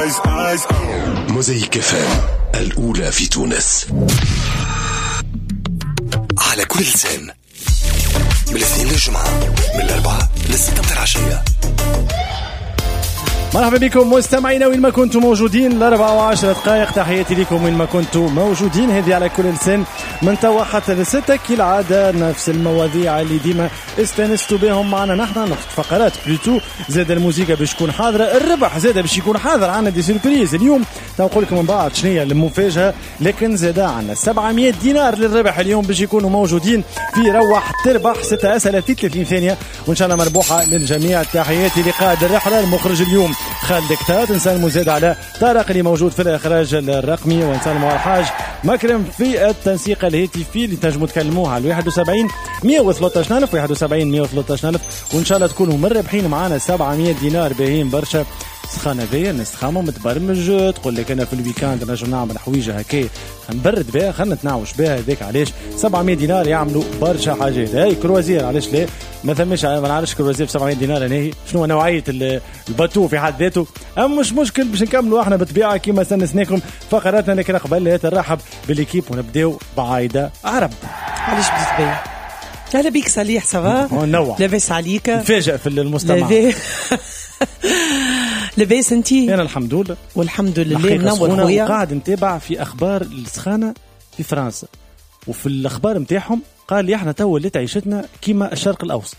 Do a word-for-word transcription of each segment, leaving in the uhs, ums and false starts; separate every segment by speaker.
Speaker 1: موزايك اف ام الأولى في تونس على كل لسان، من الاثنين للجمعة، من الأربعة للستة متاع العشية.
Speaker 2: مرحبا بكم مستمعينا وين ما كنتم موجودين. الأربعة وعشرة دقائق، تحياتي لكم وين ما كنتم موجودين. هذه على كل لسان من توا حتى لستة كالعادة، نفس المواضيع اللي ديما استنستوا بهم معنا نحن. نقص فقرات بلوتو، زاد الموسيقى باش تكون حاضرة، الربح زاد باش يكون حاضر. عنا دي سيربريز اليوم تنقول لكم من بعد شنية المفاجأة، لكن زاد عنا سبعمية دينار للربح اليوم باش يكونوا موجودين في روح تربح. ستة أسئلة في ثلاثين ثانية وإن شاء الله مربوحة للجميع. تحياتي لقائد الرحلة المخرج اليوم خالد كتات، نسلموا زاد على طارق اللي موجود في الإخراج الرقمي، ونسلموا على الحاج مكرم في التنسيق الهاتفي اللي تنجموا تكلموها على واحد وسبعين مية وثلاثة عشر واحد وسبعين مية وثلاثة عشر، وإن شاء الله تكونوا مربحين معنا سبعمية دينار باهين برشا. سخانة بيا الناس خامة متبرمج، تقول لك أنا في الويكاند نجم نعمل حويجة هكا نبرد بها، خلنا نتناوش بها هذاك. علاش سبعمية دينار يعملوا برشا حاجات. هاي كروازير علاش لا، ما ثمش ما نعرفش كروازير ب سبعمية دينار أنا شنو نوعية الباتو في حد ذاته. أما مش مشكل باش نكملوا احنا بالطبيعة كيما سنسناكم فقراتنا، لكن قبل نرحب بالإكيب ونبداو بعايدة عرب.
Speaker 3: علاش بتبين؟ اهلا بيك صالح، سافا
Speaker 2: نوع
Speaker 3: لاباس عليك؟
Speaker 2: نفاجئ في المستمع.
Speaker 3: لاباس انتي؟
Speaker 2: انا الحمد لله
Speaker 3: والحمد لله منور خويا.
Speaker 2: قاعد نتابع في اخبار السخانه في فرنسا، وفي الاخبار نتاعهم قال لي احنا تو اللي عيشتنا كيما الشرق الاوسط،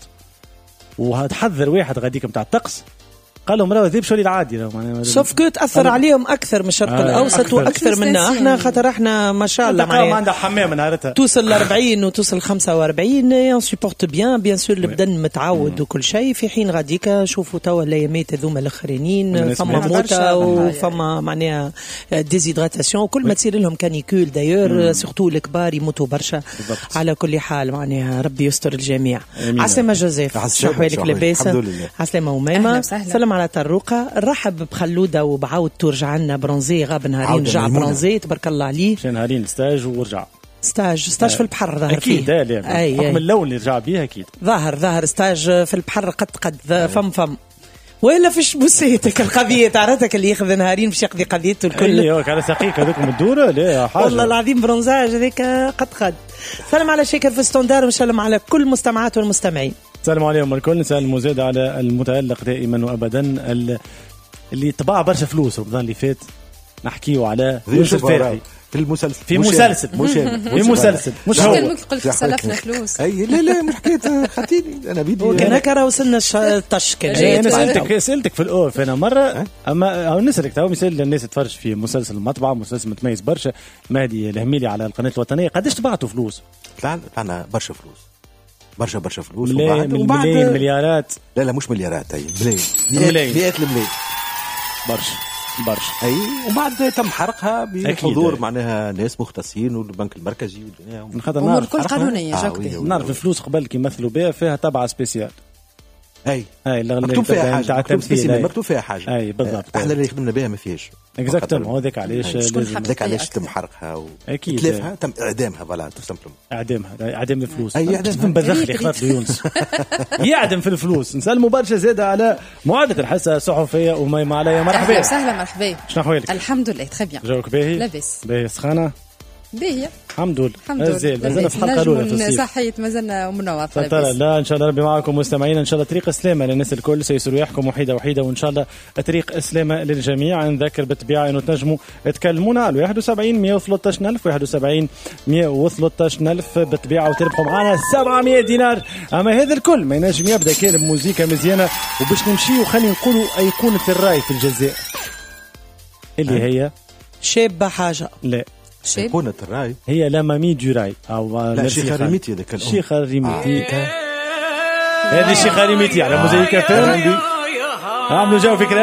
Speaker 2: وهتحذر واحد غاديك نتاع الطقس قال لهم راه ذيب شو العادي
Speaker 3: سوف كو تاثر عليهم اكثر من الشرق آه الاوسط أكثر. واكثر منا احنا، خاطر احنا ما شاء الله
Speaker 2: ما عندها حمام نهارتها
Speaker 3: توصل ل أربعين وتوصل خمسة وأربعين يون سيبورت بيان بيان سور البدن متعود وكل شيء. في حين غاديك شوفوا توا الايامات هذوما الاخرين فما موتة وفما معناها ديزيدراتاسيون وكل ما تصير لهم كانيكول دايور، سورتو الكبار يموتوا برشا. على كل حال معناها ربي يستر الجميع. عسلامة جوزيف، شنو احوالك؟ لاباس؟ عسلامة وميمة، سلام على طروقة. نرحب بخلودة وبعود ترجع لنا برونزي، غاب نهارين رجع برونزي تبارك الله عليه.
Speaker 2: شي نهارين ستاج ورجع
Speaker 3: ستاج ستاج في البحر ظهر
Speaker 2: اكيد
Speaker 3: فيه
Speaker 2: اكيد حكم اللون اللي رجع بيه اكيد
Speaker 3: ظهر ظهر ستاج في البحر قد قد فم فم ولا فيش بوسيتك القضيه تعرفك اللي ياخذ نهارين باش يقضي قضيته الكل.
Speaker 2: ايوه على سقيك هذوكم الدوره لا حاجه
Speaker 3: والله العظيم برونزاج هذيك قد قد. سلام على شاكر في ستوندار وسلام على كل المستمعات والمستمعين.
Speaker 2: السلام عليكم الكل. نسلم زاد على المتألق دائما وابدا اللي طبع برشا فلوس رمضان اللي فات. نحكيو على يوسف فارحي
Speaker 4: في المسلسل
Speaker 2: في مسلسل مش في مسلسل مش هو
Speaker 5: كان ممكن قلت سلفنا فلوس.
Speaker 4: اي لا لا مش حكيت خاطيني انا بيدي
Speaker 3: كان هكا وصلنا الطش كان.
Speaker 2: انا سالتك سالتك في الاوف انا مره، اما نسالك تو مثال الناس تفرج في مسلسل المطبعه، مسلسل متميز برشا مهدي الهميلي على القناه الوطنيه، قداش طبعتوا فلوس؟
Speaker 4: طلعنا برشا فلوس برشا برشا فلوس
Speaker 2: وبعد وبعد مليارات.
Speaker 4: لا لا مش مليارات، اي ملايين مئات الملايين
Speaker 2: برشا برشا.
Speaker 4: اي وبعد تم حرقها بحضور معناها ناس مختصين والبنك المركزي والدنيا
Speaker 5: امور كل قانونيه.
Speaker 4: آه
Speaker 2: نعرف الفلوس قبل كي يمثلوا بها فيها تبع سبيسيال.
Speaker 4: اي
Speaker 2: اي
Speaker 4: مكتوب فيها حاجه، مكتوب, مكتوب فيها حاجه.
Speaker 2: اي بالضبط.
Speaker 4: احنا اللي خدمنا بها ما فيهاش
Speaker 2: اكزاكتوم. هذاك علاش
Speaker 4: هذاك علاش تم حرقها وتلافها تم اعدامها. فوالا تسمحوا
Speaker 2: اعدامها اعدام الفلوس.
Speaker 4: اي اعدام
Speaker 2: بذخلي خاطر يونس يعدم في الفلوس. نسلموا برشا زاده على معادة الحصه الصحفيه وميمة عليا. مرحبا
Speaker 5: وسهلا. مرحبا.
Speaker 2: شنو احوالك؟
Speaker 5: الحمد لله تري بيان.
Speaker 2: جوك باهي؟
Speaker 5: لاباس
Speaker 2: باهي. سخانه
Speaker 5: باهية
Speaker 2: الحمد لله.
Speaker 5: الحمد لله.
Speaker 2: مازلنا في الحلقه الاولى في الصيف.
Speaker 5: صحيت مازلنا منور.
Speaker 2: ترى لا ان شاء الله ربي معكم مستمعين. ان شاء الله طريق السلامه للناس الكل سيسروا يحكم وحيده وحيده، وان شاء الله طريق السلامه للجميع. نذكر بالطبيعه انه تنجموا تكلمونا على واحد وسبعين مية وثلاثة عشر ألف واحد وسبعين مية وثلاثة عشر ألف بالطبيعه وتربحوا معنا سبعمية دينار. اما هذا الكل ما ينجم يبدا كان بموسيقى مزيانه وباش نمشي وخلينا نقولوا ايقونه الراي في الجزائر اللي هي
Speaker 3: شابه حاجه.
Speaker 2: لا
Speaker 4: أيقونة الراي
Speaker 2: هي لا مامي دو راي أو
Speaker 4: لا شيخ ريميتي. هذاك
Speaker 2: الشيخ ريميتي هذه الشيخ ريميتي على موزايك فهم عملوا جو فكرة.